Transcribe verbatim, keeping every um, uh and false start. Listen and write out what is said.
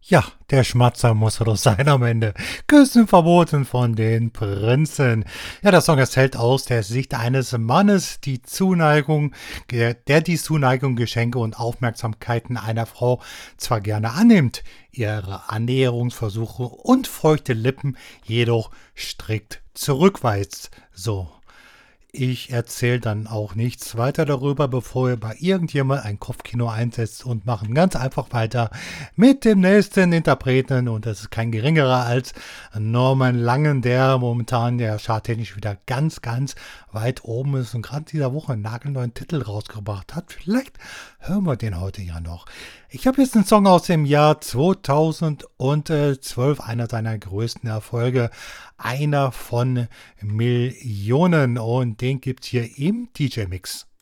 Ja, der Schmatzer muss doch sein am Ende. Küssen verboten von den Prinzen. Ja, der Song erzählt aus der Sicht eines Mannes die Zuneigung, der, der die Zuneigung, Geschenke und Aufmerksamkeiten einer Frau zwar gerne annimmt, ihre Annäherungsversuche und feuchte Lippen jedoch strikt zurückweist. So. Ich erzähle dann auch nichts weiter darüber, bevor ihr bei irgendjemand ein Kopfkino einsetzt und machen ganz einfach weiter mit dem nächsten Interpreten. Und das ist kein geringerer als Norman Langen, der momentan ja charttechnisch wieder ganz, ganz weit oben ist und gerade dieser Woche einen nagelneuen Titel rausgebracht hat. Vielleicht hören wir den heute ja noch. Ich habe jetzt einen Song aus dem Jahr zweitausendzwölf, einer seiner größten Erfolge, einer von Millionen, und den gibt's hier im D J-Mix.